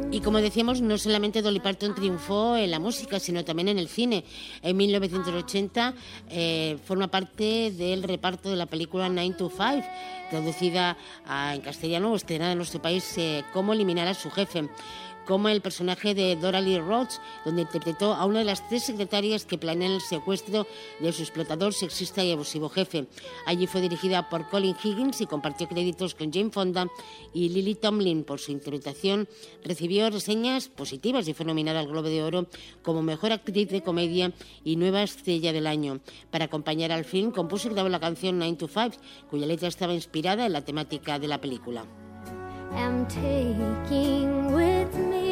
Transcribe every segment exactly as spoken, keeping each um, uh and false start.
Y como decíamos, no solamente Dolly Parton triunfó en la música, sino también en el cine. En mil novecientos ochenta eh, forma parte del reparto de la película Nine to Five, traducida a, en castellano o estrenada en nuestro país eh, Cómo eliminar a su jefe, como el personaje de Dora Lee Rhodes, donde interpretó a una de las tres secretarias que planean el secuestro de su explotador, sexista y abusivo jefe. Allí fue dirigida por Colin Higgins y compartió créditos con Jane Fonda y Lily Tomlin. Por su interpretación recibió reseñas positivas y fue nominada al Globo de Oro como Mejor Actriz de Comedia y Nueva Estrella del Año. Para acompañar al film compuso y grabó la canción Nine to Five, cuya letra estaba inspirada en la temática de la película. I'm taking with me.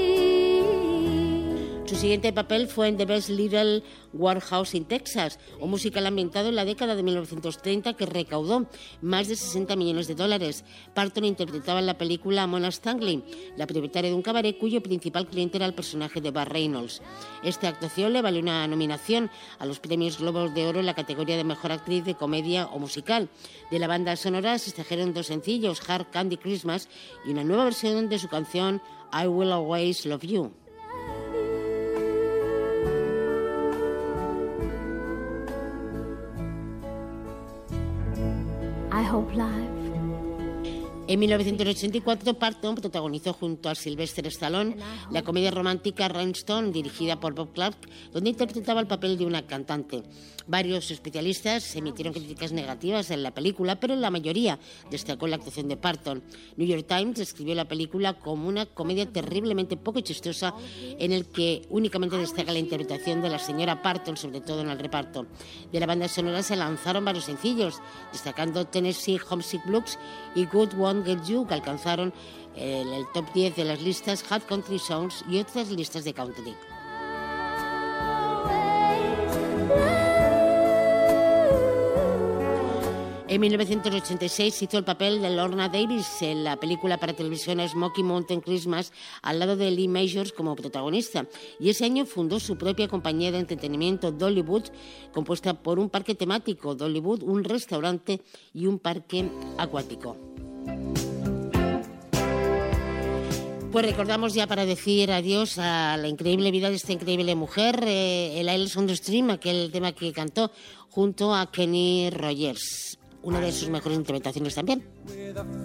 Su siguiente papel fue en The Best Little Warehouse in Texas, un musical ambientado en la década de mil novecientos treinta que recaudó más de sesenta millones de dólares. Parton interpretaba en la película a Mona Stanley, la propietaria de un cabaret cuyo principal cliente era el personaje de Burt Reynolds. Esta actuación le valió una nominación a los premios Globos de Oro en la categoría de Mejor Actriz de Comedia o Musical. De la banda sonora se extrajeron dos sencillos, Hard Candy Christmas y una nueva versión de su canción I Will Always Love You. I hope life. En mil novecientos ochenta y cuatro, Parton protagonizó junto a Sylvester Stallone la comedia romántica Rhinestone, dirigida por Bob Clark, donde interpretaba el papel de una cantante. Varios especialistas emitieron críticas negativas en la película, pero la mayoría destacó la actuación de Parton. New York Times describió la película como una comedia terriblemente poco chistosa, en el que únicamente destaca la interpretación de la señora Parton, sobre todo en el reparto. De la banda sonora se lanzaron varios sencillos, destacando Tennessee Homesick Blues y Good Won't Get You, que alcanzaron el, el top diez de las listas Hot Country Songs y otras listas de country. En mil novecientos ochenta y seis hizo el papel de Lorna Davis en la película para televisión Smoky Mountain Christmas, al lado de Lee Majors como protagonista. Y ese año fundó su propia compañía de entretenimiento, Dollywood, compuesta por un parque temático, Dollywood, un restaurante y un parque acuático. Pues recordamos ya para decir adiós a la increíble vida de esta increíble mujer, eh, el Isles on the Stream, aquel tema que cantó junto a Kenny Rogers. Una de sus mejores interpretaciones también.